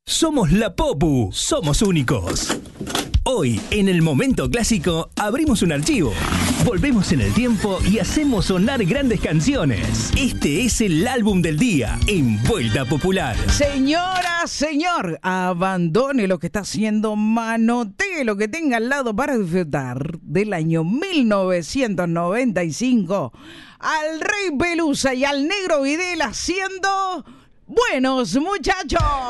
Somos la Popu, somos únicos. Hoy, en el Momento Clásico, abrimos un archivo, volvemos en el tiempo y hacemos sonar grandes canciones. Este es el álbum del día, en Vuelta Popular. Señora, señor, abandone lo que está haciendo, manotee lo que tenga al lado para disfrutar del año 1995 al Rey Pelusa y al Negro Videl haciendo Buenos Muchachos.